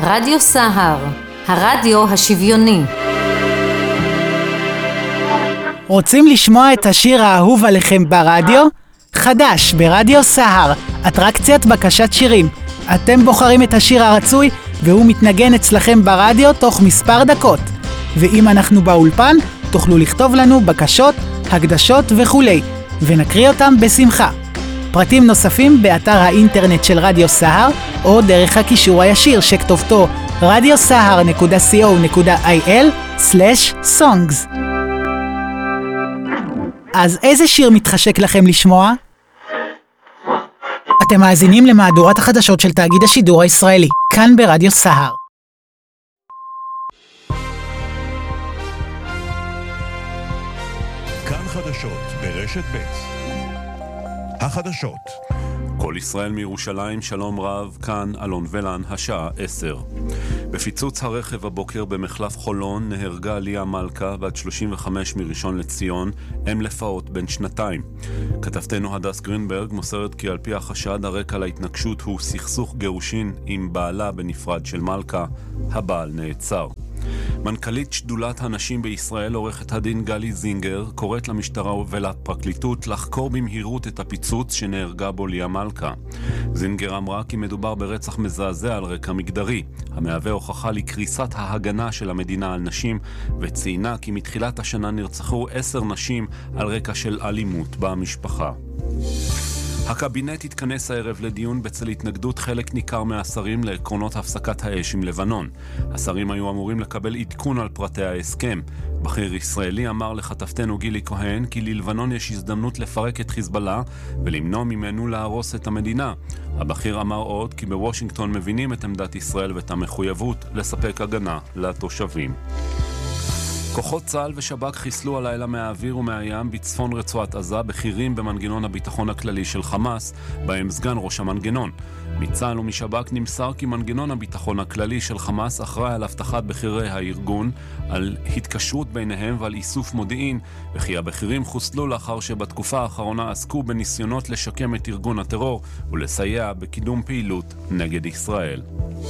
רדיו סהר, הרדיו השוויוני. רוצים לשמוע את השיר האהוב עליכם ברדיו? חדש ברדיו סהר, אטרקציית בקשת שירים. אתם בוחרים את השיר הרצוי והוא מתנגן אצלכם ברדיו תוך מספר דקות. ואם אנחנו באולפן, תוכלו לכתוב לנו בקשות, הקדשות וכולי, ונקריא אותם בשמחה. פרטים נוספים באתר האינטרנט של רדיו סהר, או דרך הקישור הישיר שכתובתו radiosahar.co.il/songs. אז איזה שיר מתחשק לכם לשמוע? אתם מאזינים למהדורת החדשות של תאגיד השידור הישראלי, כאן ברדיו סהר. כאן חדשות ברשת ב'. החדשות. כל ישראל מירושלים, שלום רב, כאן אלון ולן, השעה 10. בפיצוץ הרכב הבוקר במחלף חולון נהרגה ליה מלכה, בת 35 מראשון לציון, אם לפעוט בן 2. כתבתנו הדס גרינברג מוסרת כי על פי החשד הרקע להתנגשות הוא סכסוך גירושין עם בעלה בנפרד של מלכה. הבעל נעצר. מנכ"לית שדולת הנשים בישראל, עורכת הדין גלי זינגר, קוראת למשטרה ולפרקליטות לחקור במהירות את הפיצוץ שנהרגה בו ליה מלכה. זינגר אמרה כי מדובר ברצח מזעזע על רקע מגדרי, המהווה הוכחה לקריסת ההגנה של המדינה על נשים, וציינה כי מתחילת השנה נרצחו 10 נשים על רקע של אלימות במשפחה. הקבינט התכנס הערב לדיון בצל התנגדות חלק ניכר מהשרים לעקרונות הפסקת האש עם לבנון. השרים היו אמורים לקבל עדכון על פרטי ההסכם. בכיר ישראלי אמר לכתבתנו גילי כהן כי ללבנון יש הזדמנות לפרק את חיזבאללה ולמנוע ממנו להרוס את המדינה. הבכיר אמר עוד כי בוושינגטון מבינים את עמדת ישראל ואת המחויבות לספק הגנה לתושבים. כוחות צה"ל ושב"כ חיסלו הלילה מהאוויר ומהים בצפון רצועת עזה בכירים במנגנון הביטחון הכללי של חמאס, בהם סגן ראש המנגנון. מצה"ל ומשב"כ נמסר כי מנגנון הביטחון הכללי של חמאס אחראי על הבטחת בכירי הארגון, על התקשרות ביניהם ועל איסוף מודיעין, וכי הבכירים חוסלו לאחר שבתקופה האחרונה עסקו בניסיונות לשקם את ארגון הטרור ולסייע בקידום פעילות נגד ישראל.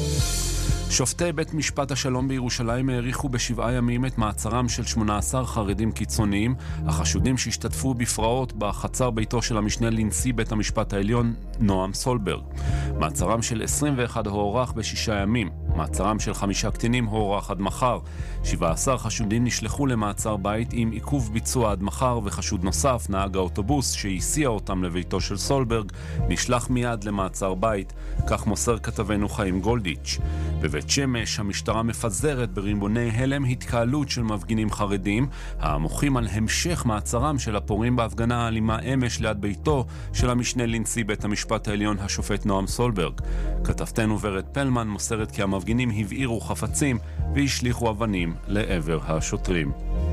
שופטי בית משפט השלום בירושלים העריכו ב7 ימים את מעצרם של 18 חרדים קיצוניים, החשודים שהשתתפו בפרעות בחצר ביתו של המשנה לנשיא בית המשפט העליון נועם סולברג. מעצרם של 21 הוארך ב6 ימים. מעצרם של 5 קטינים הוארך עד מחר. 17 חשודים נשלחו למעצר בית עם עיכוב ביצוע עד מחר, וחשוד נוסף, נהג האוטובוס שהסיע אותם לביתו של סולברג, נשלח מיד למעצר בית. כך מוסר כתבנו חיים גולדיץ'. בבית שמש המשטרה מפזרת ברימוני הלם התקהלות של מפגינים חרדים המוחים על המשך מעצרם של הפורעים בהפגנה האלימה אמש ליד ביתו של המשנה לנשיא בית המשפט העליון השופט נועם סולברג. כתבתנו ורד פלמן מוסרת כי המפגינים הבעירו חפצים והשליחו אבנים לעבר השוטרים.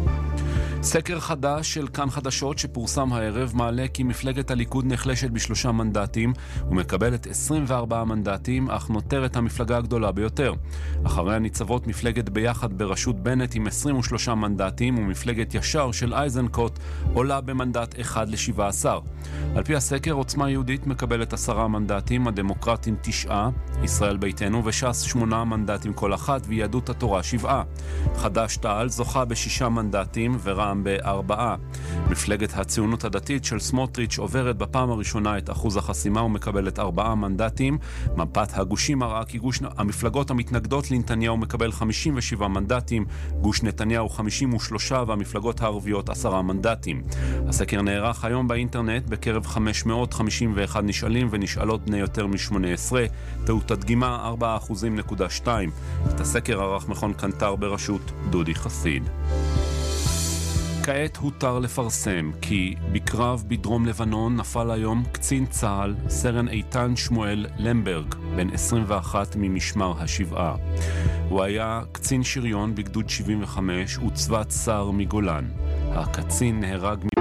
סקר חדש של כאן חדשות שפורסם הערב מעלה כי מפלגת הליכוד נחלשת ב3 מנדטים ומקבלת 24 מנדטים, אך נותרת המפלגה הגדולה ביותר. אחריה ניצבות מפלגת ביחד בראשות בנט עם 23 מנדטים, ומפלגת ישר של אייזנקוט עולה במנדט 1 ל-17. על פי הסקר עוצמה יהודית מקבלת 10 מנדטים, הדמוקרטים 9, ישראל ביתנו וש"ס 8 מנדטים כל אחת, ויהדות התורה 7. חד"ש תע"ל זוכה ב6 מנדטים ורע"מ ב4. מפלגת הציונות הדתית של סמוטריץ' עוברת בפעם הראשונה את אחוז החסימה ומקבלת 4 מנדטים. מפת הגושים מראה כי גוש המפלגות המתנגדות לנתניהו מקבל 57 מנדטים, גוש נתניהו 53 והמפלגות הערביות 10 מנדטים. הסקר נערך היום באינטרנט בקרב 551 נשאלים ונשאלות בני יותר מ-18, טעות הדגימה 4.2%. את הסקר ערך מכון קנטר בראשות דודי חסיד. כעת הותר לפרסם כי בקרב בדרום לבנון נפל היום קצין צה"ל, סרן איתן שמואל למברג, בן 21 ממשמר השבעה. הוא היה קצין שריון בגדוד 75 וצבת שר מגולן. הקצין נהרג